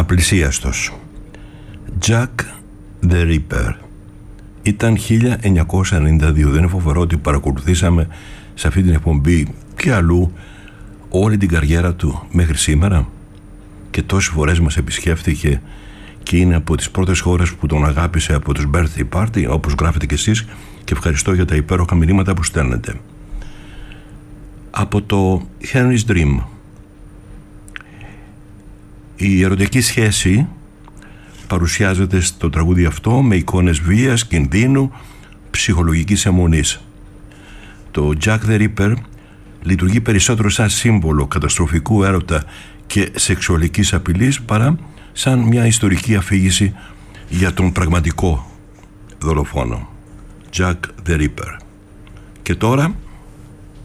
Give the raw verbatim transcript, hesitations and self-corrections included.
Απλησίαστος. Jack the Ripper. Ήταν χίλια εννιακόσια ενενήντα δύο. Δεν είναι φοβερό ότι παρακολουθήσαμε σε αυτή την εκπομπή και αλλού όλη την καριέρα του μέχρι σήμερα, και τόσες φορές μας επισκέφθηκε και είναι από τις πρώτες χώρες που τον αγάπησε από τους birthday party, όπως γράφετε κι εσείς, και ευχαριστώ για τα υπέροχα μηνύματα που στέλνετε. Από το Henry's Dream. Η ερωτική σχέση παρουσιάζεται στο τραγούδι αυτό με εικόνες βίας, κινδύνου, ψυχολογικής αιμονής. Το Jack the Ripper λειτουργεί περισσότερο σαν σύμβολο καταστροφικού έρωτα και σεξουαλικής απειλής παρά σαν μια ιστορική αφήγηση για τον πραγματικό δολοφόνο. Jack the Ripper. Και τώρα